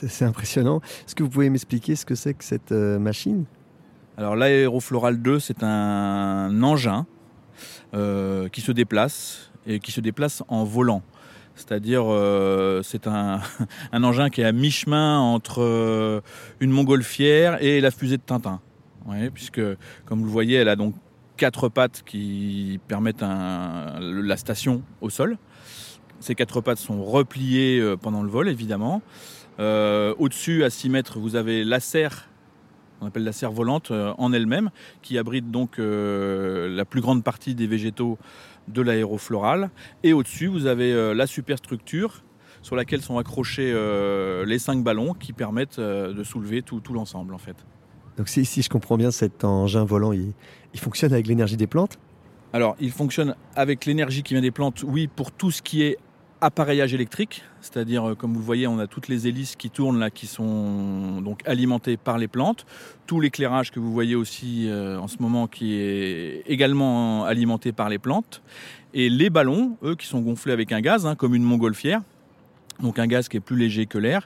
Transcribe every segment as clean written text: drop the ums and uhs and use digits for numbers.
C'est impressionnant. Est-ce que vous pouvez m'expliquer ce que c'est que cette machine? Alors l'Aérofloral 2, c'est un engin qui se déplace et qui se déplace en volant. C'est-à-dire, c'est un engin qui est à mi-chemin entre une montgolfière et la fusée de Tintin. Ouais, puisque, comme vous le voyez, elle a donc 4 pattes qui permettent la station au sol. Ces 4 pattes sont repliées pendant le vol, évidemment. Au-dessus, à 6 mètres, vous avez la serre, on appelle la serre volante en elle-même, qui abrite donc la plus grande partie des végétaux de l'aérofloral. Et au-dessus, vous avez la superstructure sur laquelle sont accrochés les 5 ballons qui permettent de soulever tout l'ensemble, en fait. Donc si je comprends bien, cet engin volant, il fonctionne avec l'énergie des plantes? Alors, il fonctionne avec l'énergie qui vient des plantes, oui, pour tout ce qui est appareillage électrique, c'est-à-dire, comme vous le voyez, on a toutes les hélices qui tournent là, qui sont donc alimentées par les plantes. Tout l'éclairage que vous voyez aussi en ce moment, qui est également alimenté par les plantes. Et les ballons, eux, qui sont gonflés avec un gaz, comme une montgolfière, donc un gaz qui est plus léger que l'air,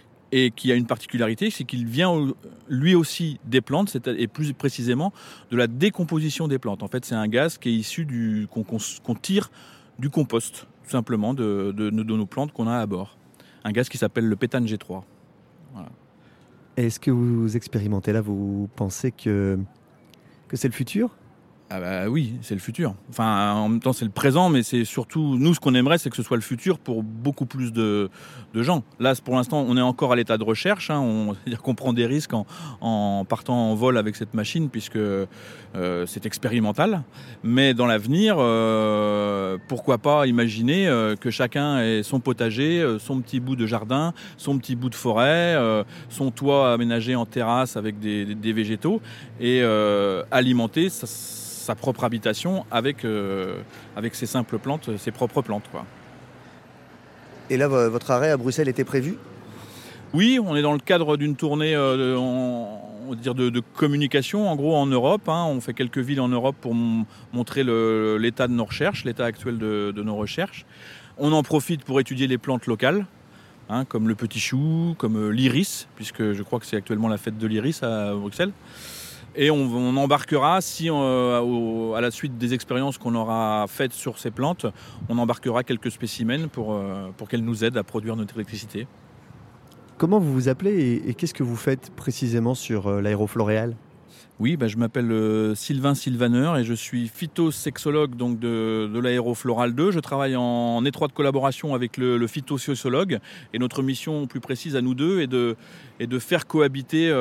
et qui a une particularité, c'est qu'il vient lui aussi des plantes, et plus précisément de la décomposition des plantes. En fait, c'est un gaz qui est issu qu'on tire du compost, tout simplement, de nos plantes qu'on a à bord. Un gaz qui s'appelle le pétane G3. Voilà. Est-ce que vous expérimentez là, vous pensez que c'est le futur? Ah bah oui, c'est le futur. Enfin, en même temps, c'est le présent, mais c'est surtout, nous, ce qu'on aimerait, c'est que ce soit le futur pour beaucoup plus de gens. Là, pour l'instant, on est encore à l'état de recherche. C'est-à-dire qu'on prend des risques en partant en vol avec cette machine, puisque c'est expérimental. Mais dans l'avenir, pourquoi pas imaginer que chacun ait son potager, son petit bout de jardin, son petit bout de forêt, son toit aménagé en terrasse avec des végétaux, et alimenter sa propre habitation avec ses simples plantes, ses propres plantes, quoi. Et là, votre arrêt à Bruxelles était prévu? Oui, on est dans le cadre d'une tournée on va dire de communication, en gros, en Europe. On fait quelques villes en Europe pour montrer l'état de nos recherches, l'état actuel de nos recherches. On en profite pour étudier les plantes locales, comme le petit chou, comme l'iris, puisque je crois que c'est actuellement la fête de l'iris à Bruxelles. Et on embarquera, à la suite des expériences qu'on aura faites sur ces plantes, on embarquera quelques spécimens pour qu'elles nous aident à produire notre électricité. Comment vous vous appelez et qu'est-ce que vous faites précisément sur l'aérofloréal? Oui, je m'appelle Sylvain Sylvaneur et je suis phytosexologue donc de l'aérofloral 2. Je travaille en étroite collaboration avec le phytosociologue, et notre mission plus précise à nous deux est de faire cohabiter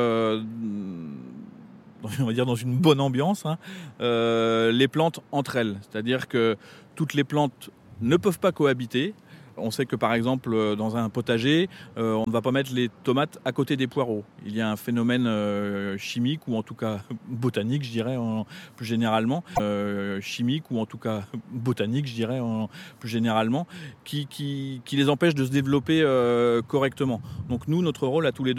on va dire dans une bonne ambiance, les plantes entre elles. C'est-à-dire que toutes les plantes ne peuvent pas cohabiter. On sait que par exemple dans un potager, on ne va pas mettre les tomates à côté des poireaux. Il y a un phénomène chimique, ou en tout cas botanique, je dirais plus généralement, plus généralement, qui les empêche de se développer correctement. Donc nous, notre rôle à tous les deux,